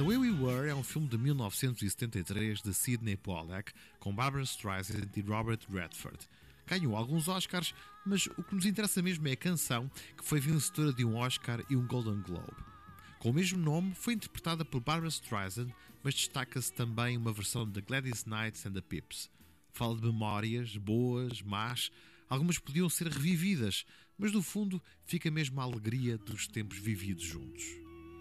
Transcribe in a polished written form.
The Way We Were é um filme de 1973 de Sidney Pollack, com Barbra Streisand e Robert Redford. Ganhou alguns Oscars, mas o que nos interessa mesmo é a canção, que foi vencedora de um Oscar e um Golden Globe. Com o mesmo nome, foi interpretada por Barbra Streisand, mas destaca-se também uma versão de Gladys Knight and the Pips. Fala de memórias, boas, más, algumas podiam ser revividas, mas no fundo fica mesmo a alegria dos tempos vividos juntos.